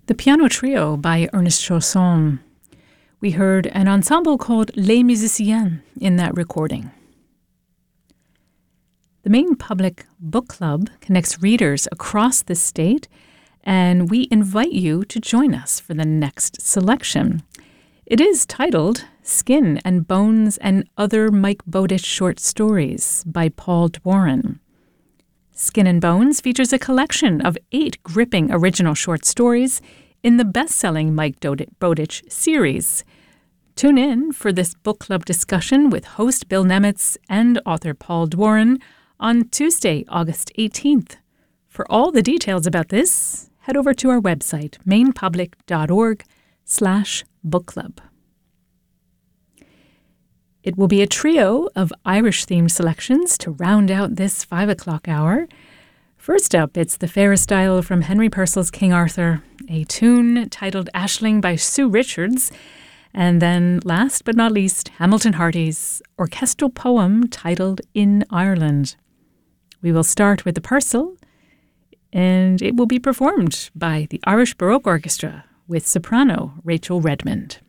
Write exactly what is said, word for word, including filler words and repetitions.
The Piano Trio by Ernest Chausson. We heard an ensemble called Les Musiciens in that recording. The Maine Public Book Club connects readers across the state, and we invite you to join us for the next selection. It is titled Skin and Bones and Other Mike Bowditch Short Stories by Paul Dworin. Skin and Bones features a collection of eight gripping original short stories in the best-selling Mike Bowditch series. Tune in for this book club discussion with host Bill Nemitz and author Paul Dworin on Tuesday, August eighteenth. For all the details about this, head over to our website, mainepublic.org slash book club. It will be a trio of Irish-themed selections to round out this five o'clock hour. First up, it's the Fairest Isle from Henry Purcell's King Arthur, a tune titled Aisling by Sue Richards, and then, last but not least, Hamilton Harty's orchestral poem titled In Ireland. We will start with the Purcell, and it will be performed by the Irish Baroque Orchestra with soprano Rachel Redmond.